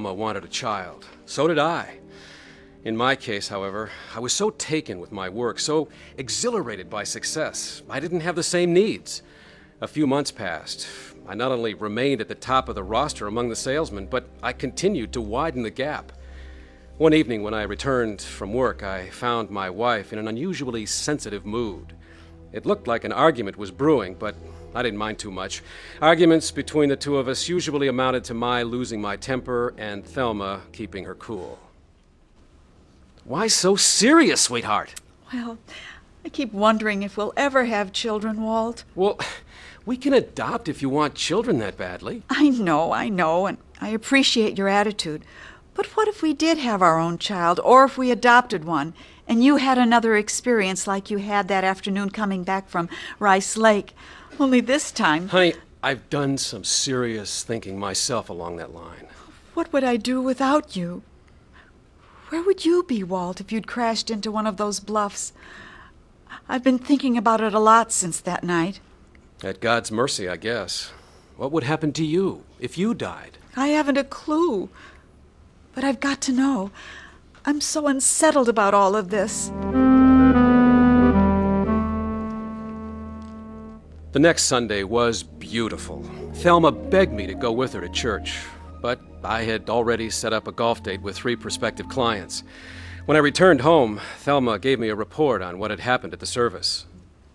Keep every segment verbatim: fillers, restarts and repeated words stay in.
Thelma wanted a child. So did I. In my case, however, I was so taken with my work, so exhilarated by success, I didn't have the same needs. A few months passed. I not only remained at the top of the roster among the salesmen, but I continued to widen the gap. One evening when I returned from work, I found my wife in an unusually sensitive mood. It looked like an argument was brewing, but I didn't mind too much. Arguments between the two of us usually amounted to my losing my temper and Thelma keeping her cool. Why so serious, sweetheart? Well, I keep wondering if we'll ever have children, Walt. Well, we can adopt if you want children that badly. I know, I know, and I appreciate your attitude. But what if we did have our own child, or if we adopted one, and you had another experience like you had that afternoon coming back from Rice Lake? Only this time... Honey, I've done some serious thinking myself along that line. What would I do without you? Where would you be, Walt, if you'd crashed into one of those bluffs? I've been thinking about it a lot since that night. At God's mercy, I guess. What would happen to you if you died? I haven't a clue. But I've got to know. I'm so unsettled about all of this. The next Sunday was beautiful. Thelma begged me to go with her to church, but I had already set up a golf date with three prospective clients. When I returned home, Thelma gave me a report on what had happened at the service.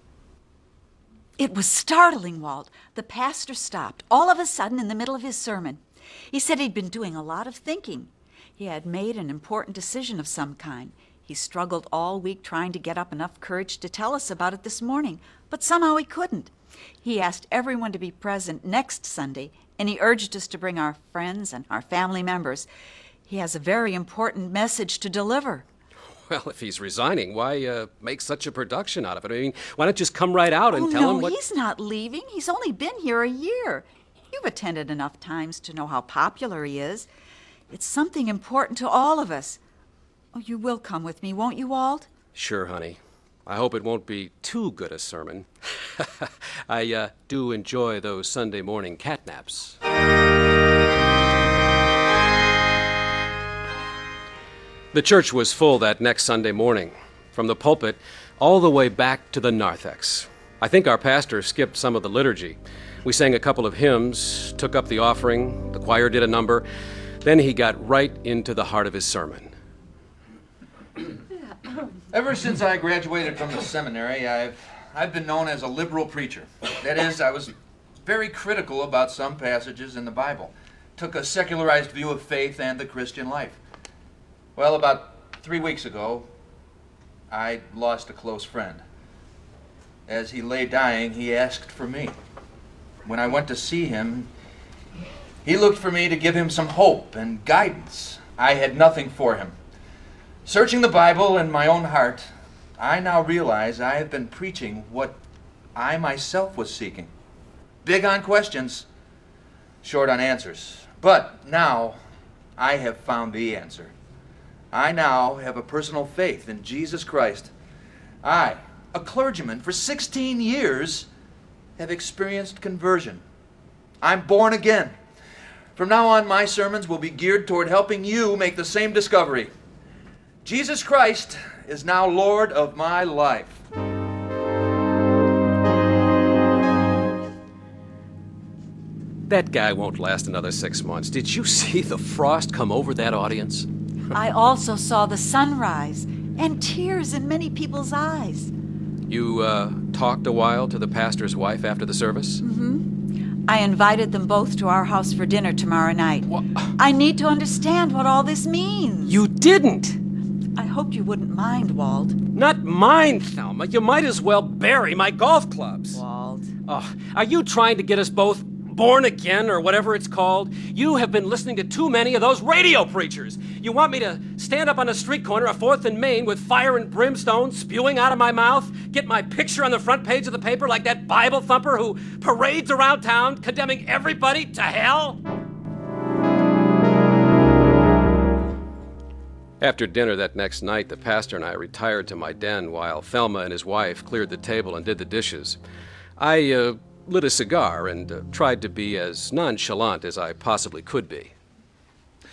It was startling, Walt. The pastor stopped all of a sudden in the middle of his sermon. He said he'd been doing a lot of thinking. He had made an important decision of some kind. He struggled all week trying to get up enough courage to tell us about it this morning, but somehow he couldn't. He asked everyone to be present next Sunday, and he urged us to bring our friends and our family members. He has a very important message to deliver. Well, if he's resigning, why uh, make such a production out of it? I mean, why not just come right out and oh, tell no, him what... he's not leaving. He's only been here a year. You've attended enough times to know how popular he is. It's something important to all of us. Oh, you will come with me, won't you, Walt? Sure, honey. I hope it won't be too good a sermon. I uh, do enjoy those Sunday morning catnaps. The church was full that next Sunday morning, from the pulpit all the way back to the narthex. I think our pastor skipped some of the liturgy. We sang a couple of hymns, took up the offering, the choir did a number, then he got right into the heart of his sermon. Ever since I graduated from the seminary, I've, I've been known as a liberal preacher. That is, I was very critical about some passages in the Bible, took a secularized view of faith and the Christian life. Well, about three weeks ago, I lost a close friend. As he lay dying, he asked for me. When I went to see him, he looked for me to give him some hope and guidance. I had nothing for him. Searching the Bible in my own heart, I now realize I have been preaching what I myself was seeking. Big on questions, short on answers. But now I have found the answer. I now have a personal faith in Jesus Christ. I, a clergyman for sixteen years, have experienced conversion. I'm born again. From now on, my sermons will be geared toward helping you make the same discovery. Jesus Christ is now Lord of my life. That guy won't last another six months. Did you see the frost come over that audience? I also saw the sunrise and tears in many people's eyes. You uh, talked a while to the pastor's wife after the service? Mm-hmm. I invited them both to our house for dinner tomorrow night. What? I need to understand what all this means. You didn't! I hoped you wouldn't mind, Walt. Not mine, Thelma. You might as well bury my golf clubs. Walt. Oh, are you trying to get us both born again or whatever it's called? You have been listening to too many of those radio preachers. You want me to stand up on a street corner at fourth and Main with fire and brimstone spewing out of my mouth, get my picture on the front page of the paper like that Bible thumper who parades around town condemning everybody to hell? After dinner that next night, the pastor and I retired to my den while Thelma and his wife cleared the table and did the dishes. I uh, lit a cigar and uh, tried to be as nonchalant as I possibly could be.